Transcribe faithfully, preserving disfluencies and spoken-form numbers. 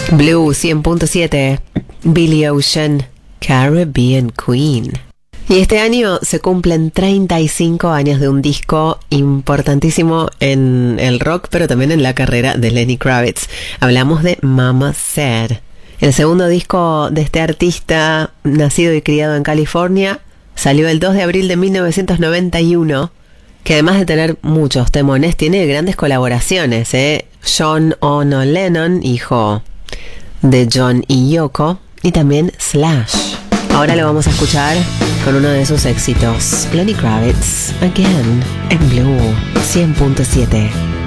Blue cien punto siete, Billy Ocean, Caribbean Queen. Y este año se cumplen treinta y cinco años de un disco importantísimo en el rock, pero también en la carrera de Lenny Kravitz. Hablamos de Mama Said, el segundo disco de este artista, nacido y criado en California. Salió el dos de abril de mil novecientos noventa y uno, que además de tener muchos temones, tiene grandes colaboraciones, ¿eh? John Ono Lennon, hijo de John y Yoko, y también Slash. Ahora lo vamos a escuchar con uno de sus éxitos, Lenny Kravitz, Again, en Blue cien punto siete.